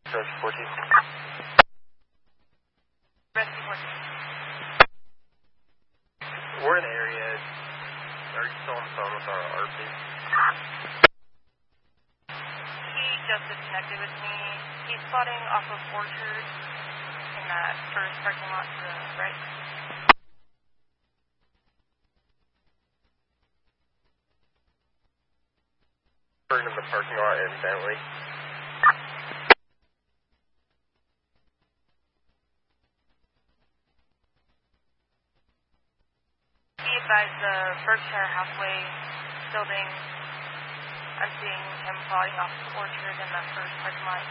Rescue 14. Rescue 14. We're in the area. Are you still on the phone with our RP? He just disconnected with me. He's spotting off of Orchard in that first parking lot to the right. We're in the parking lot in Bentley. Be advised the Berkshire Halfway building. I'm seeing him plotting off Orchard in that first parking lot.